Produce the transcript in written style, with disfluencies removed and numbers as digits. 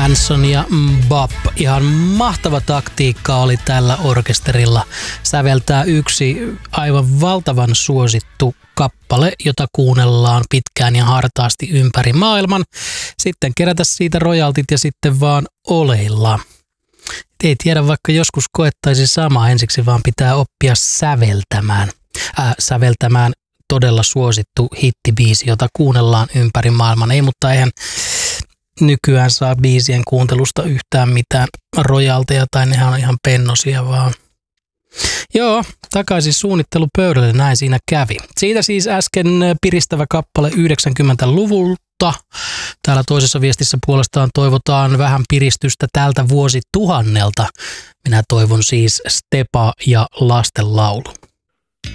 Manson ja Bop. Ihan mahtava taktiikka oli tällä orkesterilla säveltää yksi aivan valtavan suosittu kappale, jota kuunnellaan pitkään ja hartaasti ympäri maailman. Sitten kerätä siitä royaltit ja sitten vaan oleilla. Ei tiedä, vaikka joskus koettaisi samaa ensiksi, vaan pitää oppia säveltämään todella suosittu hittibiisi, jota kuunnellaan ympäri maailman. Ei, mutta eihän nykyään saa biisien kuuntelusta yhtään mitään rojalteja tai nehän on ihan pennosia vaan. Joo, takaisin suunnittelupöydälle, näin siinä kävi. Siitä siis äsken piristävä kappale 90-luvulta. Täällä toisessa viestissä puolestaan toivotaan vähän piristystä tältä vuosituhannelta. Minä toivon siis Stepa ja lastenlaulu.